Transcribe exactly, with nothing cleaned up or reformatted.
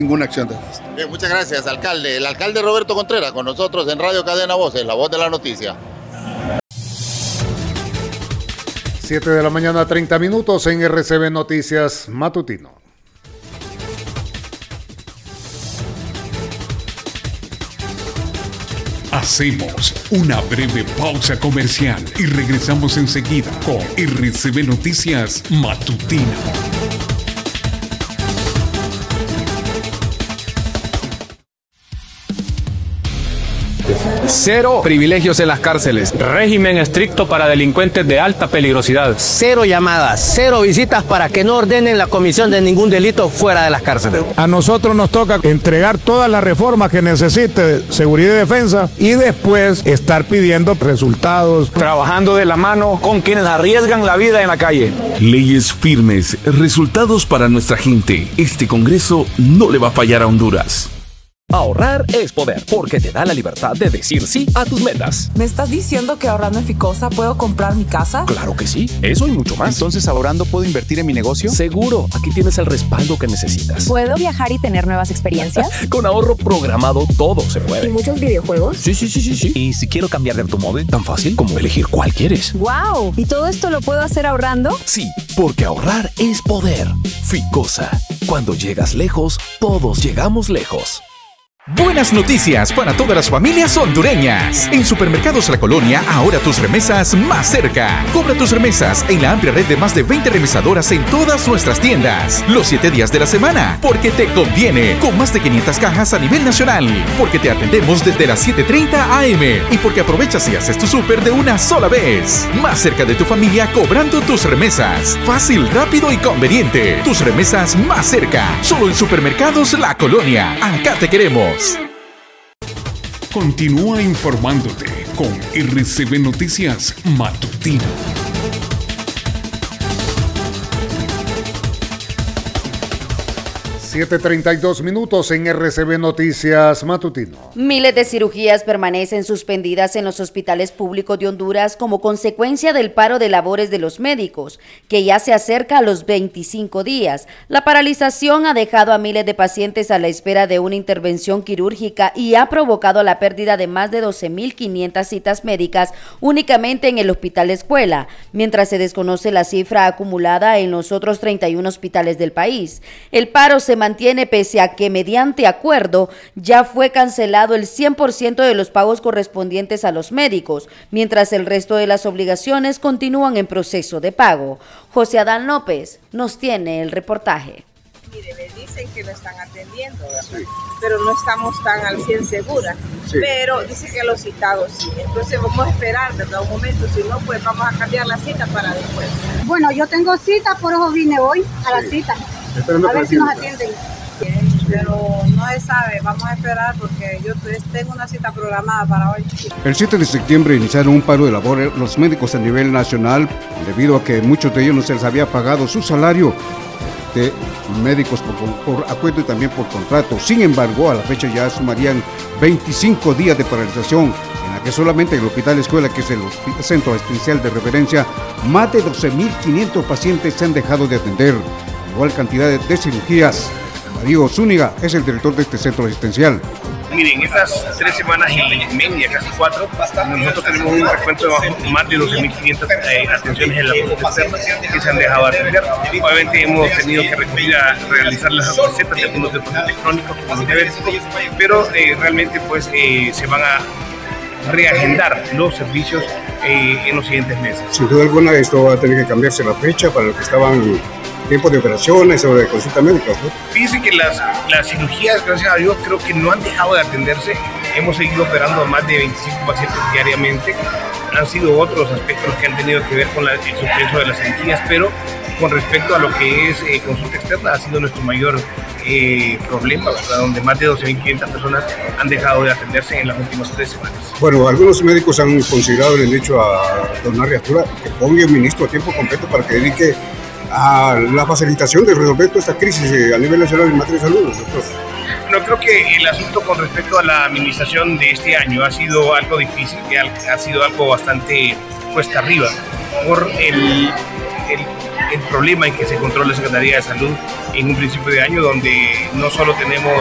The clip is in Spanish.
Ninguna acción de Bien, muchas gracias, alcalde. El alcalde Roberto Contreras con nosotros en Radio Cadena Voces, la voz de la noticia. siete de la mañana, treinta minutos en R C B Noticias Matutino. Hacemos una breve pausa comercial y regresamos enseguida con R C B Noticias Matutino. Cero privilegios en las cárceles. Régimen estricto para delincuentes de alta peligrosidad. Cero llamadas, cero visitas para que no ordenen la comisión de ningún delito fuera de las cárceles. A nosotros nos toca entregar todas las reformas que necesite seguridad y defensa y después estar pidiendo resultados. Trabajando de la mano con quienes arriesgan la vida en la calle. Leyes firmes, resultados para nuestra gente. Este Congreso no le va a fallar a Honduras. Ahorrar es poder, porque te da la libertad de decir sí a tus metas. ¿Me estás diciendo que ahorrando en Ficosa puedo comprar mi casa? Claro que sí, eso y mucho más. Entonces, ¿ahorrando puedo invertir en mi negocio? Seguro, aquí tienes el respaldo que necesitas. ¿Puedo viajar y tener nuevas experiencias? Con ahorro programado todo se puede. ¿Y muchos videojuegos? Sí, sí, sí, sí, sí. ¿Y si quiero cambiar de automóvil? Tan fácil como elegir cuál quieres. ¡Wow! ¿Y todo esto lo puedo hacer ahorrando? Sí, porque ahorrar es poder. Ficosa, cuando llegas lejos, todos llegamos lejos. Buenas noticias para todas las familias hondureñas. En Supermercados La Colonia, ahora tus remesas más cerca. Cobra tus remesas en la amplia red de más de veinte remesadoras en todas nuestras tiendas. Los siete días de la semana, porque te conviene. Con más de quinientas cajas a nivel nacional. Porque te atendemos desde las siete treinta a eme. Y porque aprovechas y haces tu súper de una sola vez. Más cerca de tu familia cobrando tus remesas. Fácil, rápido y conveniente. Tus remesas más cerca. Solo en Supermercados La Colonia. Acá te queremos. Continúa informándote con R C B Noticias Matutino. siete treinta y dos minutos en R C B Noticias Matutino. Miles de cirugías permanecen suspendidas en los hospitales públicos de Honduras como consecuencia del paro de labores de los médicos, que ya se acerca a los veinticinco días. La paralización ha dejado a miles de pacientes a la espera de una intervención quirúrgica y ha provocado la pérdida de más de doce mil quinientas citas médicas únicamente en el Hospital Escuela, mientras se desconoce la cifra acumulada en los otros treinta y uno hospitales del país. El paro se mantiene pese a que mediante acuerdo ya fue cancelado el cien por ciento de los pagos correspondientes a los médicos, mientras el resto de las obligaciones continúan en proceso de pago. José Adán López nos tiene el reportaje. Mire, me dicen que lo están atendiendo, ¿verdad? Sí. Pero no estamos tan al cien seguras. Sí. Pero dice que los citados sí. Entonces vamos a esperar, ¿verdad? Un momento, si no, pues vamos a cambiar la cita para después. Bueno, yo tengo cita, por eso vine hoy a la sí. cita. Esperando a ver si nos atienden. Bien, pero no se sabe, vamos a esperar porque yo tengo una cita programada para hoy. El siete de septiembre iniciaron un paro de labor los médicos a nivel nacional debido a que muchos de ellos no se les había pagado su salario de médicos por, por acuerdo y también por contrato. Sin embargo, a la fecha ya sumarían veinticinco días de paralización, en la que solamente en el Hospital Escuela, que es el centro asistencial de referencia, más de doce mil quinientos pacientes se han dejado de atender. Igual cantidad de, de cirugías. Darío Zúñiga es el director de este centro asistencial. Miren, estas tres semanas y media, casi cuatro, nosotros tenemos un recuento de más de doce mil quinientas eh, atenciones en la consulta externa que se han dejado de atender. Obviamente hemos tenido que recurrir a realizar las recetas de algunos de pacientes crónicos como diabéticos, pero eh, realmente pues eh, se van a reagendar los servicios eh, en los siguientes meses. Sin duda alguna esto va a tener que cambiarse la fecha para los que estaban tiempo de operaciones o de consulta médica, ¿no? Fíjense que las, las cirugías, gracias a Dios, creo que no han dejado de atenderse. Hemos seguido operando a más de veinticinco pacientes diariamente. Han sido otros aspectos que han tenido que ver con la, el suspenso de las cirugías, pero con respecto a lo que es eh, consulta externa, ha sido nuestro mayor eh, problema, ¿verdad? Donde más de doce mil quinientas personas han dejado de atenderse en las últimas tres semanas. Bueno, algunos médicos han considerado el hecho a don Arriatura que ponga un ministro a tiempo completo para que dedique a la facilitación de resolver toda esta crisis a nivel nacional en materia de salud. Nosotros. No, creo que el asunto con respecto a la administración de este año ha sido algo difícil, ha sido algo bastante cuesta arriba por el, el, el problema en que se controla la Secretaría de Salud en un principio de año, donde no solo tenemos